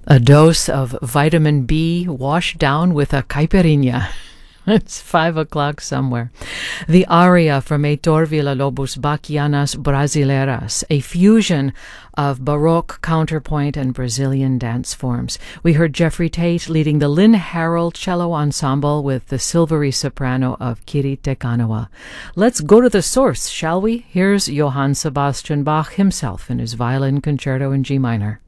A dose of vitamin B washed down with a caipirinha. It's 5 o'clock somewhere. The aria from Heitor Villa-Lobos' Bachianas Brasileiras, a fusion of Baroque, counterpoint, and Brazilian dance forms. We heard Jeffrey Tate leading the Lynn Harrell Cello Ensemble with the silvery soprano of Kiri Te Kanawa. Let's go to the source, shall we? Here's Johann Sebastian Bach himself in his violin concerto in G minor.